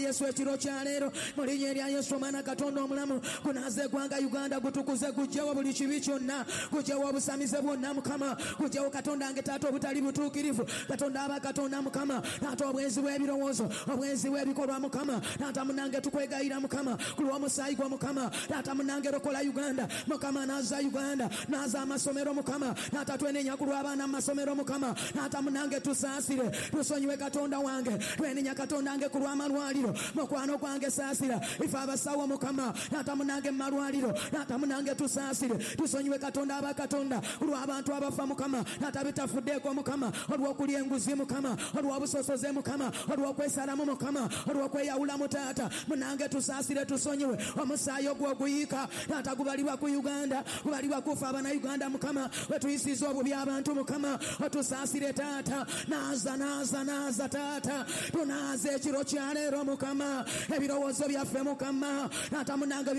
Yesu ekiro kya leero mu linnya lya Yesu Omwana Katonda omulamu kunaaze eggwanga Uganda gutukuze gujjewo buli kibi kyonna gujjewo obusamize bwonna Mukama gujjewo Katonda nge taata obutali butuukirivu Katonda aba Katonda Mukama taata obwenzi bw'ebirowoozo obwenzi bw'ebikolwa Mukama taata munange tukwegayira Mukama ku lw'omusaayi gwa Mukama taata munange lokola Uganda Mukama naaza Uganda naaza amasomero Mukama taata twenenya ku lw'abaana mu masomero Mukama taata munange tusaasire tusonyiwe Katonda wange twenenya Katonda nge ku lw'amalwaliro mukwano gwange saasira ife abasawo Mukama taata munange malwaliro taata munange tusaasire tusonyiwe Katonda aba Katonda olw'abantu abafa Mukama taata bitafuddeeko Mukama olw'okulya enguzi Mukama olw'obusosoze Mukama olw'okwesalamu Mukama olw'okweyawulamu taata munange tusaasire tusonyiwe omusaayi ogw'oguyika taata gubalibwa ku Uganda gubalibwa kufa Abanayuganda Mukama wetuyisiza obubi abantu Mukama otusaasire taata naaza taata tunaaza ekiro kya leero Mukama ebirowoozo byaffe Mukama taata munange